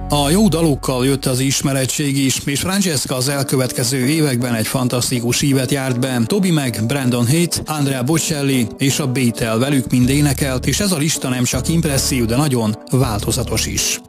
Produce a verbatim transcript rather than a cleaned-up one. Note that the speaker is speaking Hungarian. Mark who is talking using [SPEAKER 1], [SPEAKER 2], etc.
[SPEAKER 1] A jó dalokkal jött az ismeretség is, és Francesca az elkövetkező években egy fantasztikus ívet járt be. Toby meg Brandon Heath, Andrea Bocelli és a Beatle velük mind énekelt, és ez a lista nem csak impresszív, de nagyon változatos is.